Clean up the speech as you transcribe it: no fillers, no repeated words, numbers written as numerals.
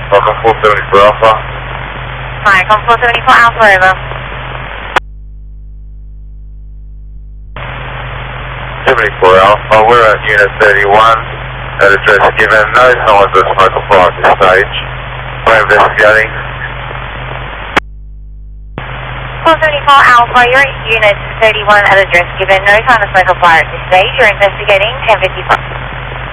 Welcome 474 Alpha. Hi, come 474 Alpha, over. 74 Alpha, we're at Unit 31. That address given. No, no one's a smoker fire at this stage. We're investigating. 474 Alpha, you're at Unit 31 at address given. No sign of smoke or fire at this stage. You're investigating 1055.